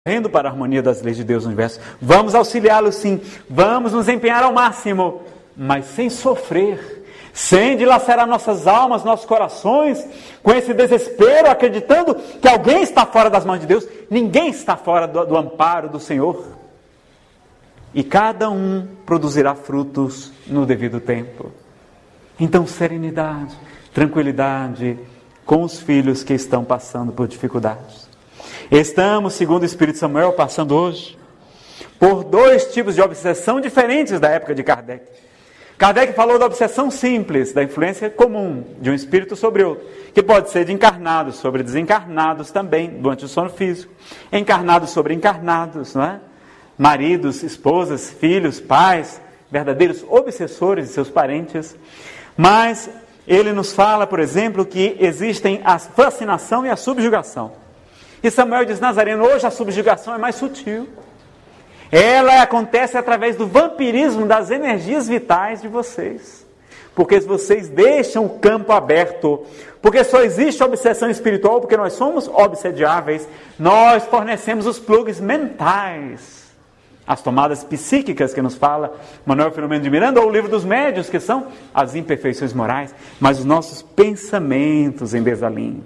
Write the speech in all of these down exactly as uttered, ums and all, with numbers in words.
correndo para a harmonia das leis de Deus no universo. Vamos auxiliá-lo, sim. Vamos nos empenhar ao máximo, mas sem sofrer, sem dilacerar nossas almas, nossos corações, com esse desespero, acreditando que alguém está fora das mãos de Deus. Ninguém está fora do, do amparo do Senhor. E cada um produzirá frutos no devido tempo. Então, serenidade, tranquilidade com os filhos que estão passando por dificuldades. Estamos, segundo o Espírito Samuel, passando hoje por dois tipos de obsessão diferentes da época de Kardec. Kardec falou da obsessão simples, da influência comum de um espírito sobre outro, que pode ser de encarnados sobre desencarnados também, durante o sono físico, encarnados sobre encarnados, não é? Maridos, esposas, filhos, pais, verdadeiros obsessores de seus parentes. Mas ele nos fala, por exemplo, que existem a fascinação e a subjugação. E Samuel diz, Nazareno, hoje a subjugação é mais sutil. Ela acontece através do vampirismo das energias vitais de vocês. Porque vocês deixam o campo aberto. Porque só existe obsessão espiritual porque nós somos obsediáveis. Nós fornecemos os plugs mentais. As tomadas psíquicas que nos fala Manuel Filomeno de Miranda, ou o livro dos médios, que são as imperfeições morais, mas os nossos pensamentos em desalinho.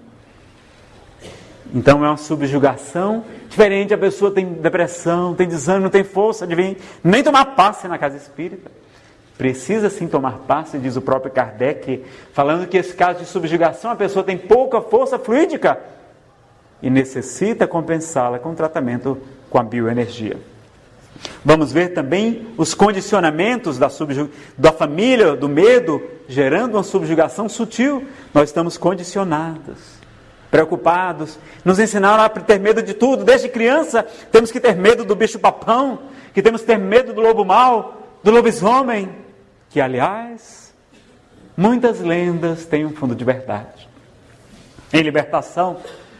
Então é uma subjugação diferente. A pessoa tem depressão, tem desânimo, não tem força de vir nem tomar passe na casa espírita. Precisa sim tomar passe, diz o próprio Kardec, falando que esse caso de subjugação, a pessoa tem pouca força fluídica e necessita compensá-la com tratamento com a bioenergia. Vamos ver também os condicionamentos da, subjug... da família, do medo, gerando uma subjugação sutil. Nós estamos condicionados, preocupados. Nos ensinaram a ter medo de tudo. Desde criança temos que ter medo do bicho-papão, que temos que ter medo do lobo mau, do lobisomem, que, aliás, muitas lendas têm um fundo de verdade. Em Libertação,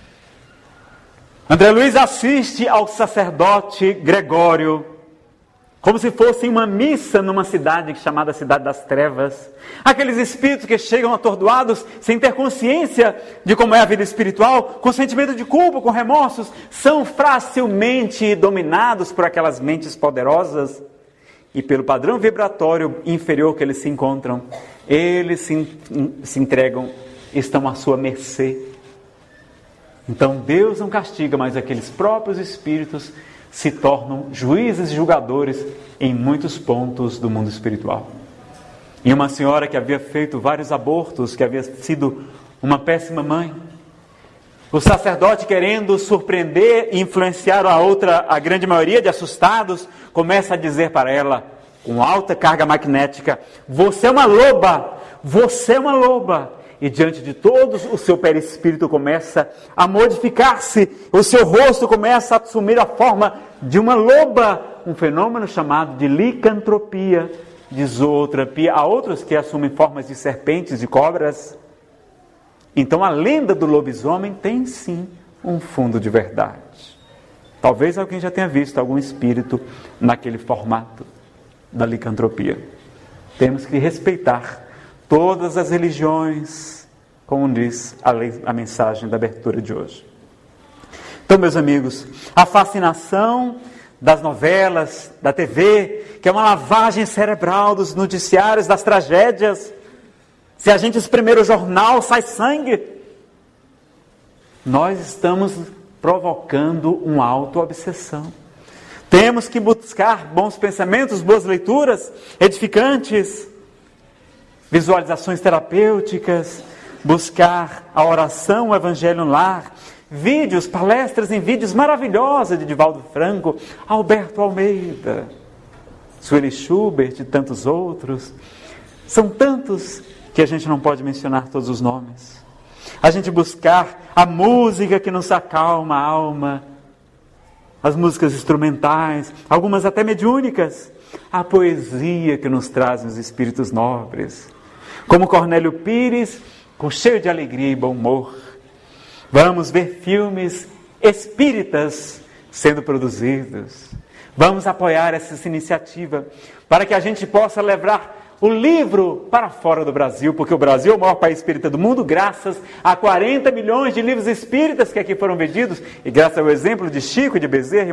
André Luiz assiste ao sacerdote Gregório, como se fosse uma missa numa cidade chamada Cidade das Trevas. Aqueles espíritos que chegam atordoados, sem ter consciência de como é a vida espiritual, com sentimento de culpa, com remorsos, são facilmente dominados por aquelas mentes poderosas e pelo padrão vibratório inferior que eles se encontram. Eles se, se entregam, estão à sua mercê. Então Deus não castiga, mas aqueles próprios espíritos se tornam juízes e julgadores em muitos pontos do mundo espiritual. E uma senhora que havia feito vários abortos, que havia sido uma péssima mãe, o sacerdote, querendo surpreender e influenciar a outra, a grande maioria de assustados, começa a dizer para ela, com alta carga magnética, você é uma loba, você é uma loba. E diante de todos, o seu perispírito começa a modificar-se, o seu rosto começa a assumir a forma de uma loba, um fenômeno chamado de licantropia, de zootropia. Há outros que assumem formas de serpentes e cobras. Então a lenda do lobisomem tem sim um fundo de verdade. Talvez alguém já tenha visto algum espírito naquele formato da licantropia. Temos que respeitar todas as religiões, como diz a, lei, a mensagem da abertura de hoje. Então, meus amigos, a fascinação das novelas, da T V, que é uma lavagem cerebral dos noticiários, das tragédias. Se a gente espremer o jornal, sai sangue. Nós estamos provocando uma auto-obsessão. Temos que buscar bons pensamentos, boas leituras, edificantes, visualizações terapêuticas, buscar a oração, o evangelho no lar, vídeos, palestras em vídeos maravilhosas de Divaldo Franco, Alberto Almeida, Sueli Schubert e tantos outros. São tantos que a gente não pode mencionar todos os nomes. A gente buscar a música que nos acalma a alma, as músicas instrumentais, algumas até mediúnicas, a poesia que nos traz os espíritos nobres, como Cornélio Pires, com cheio de alegria e bom humor. Vamos ver filmes espíritas sendo produzidos. Vamos apoiar essa iniciativa para que a gente possa levar o livro para fora do Brasil, porque o Brasil é o maior país espírita do mundo, graças a quarenta milhões de livros espíritas que aqui foram vendidos, e graças ao exemplo de Chico de Bezerra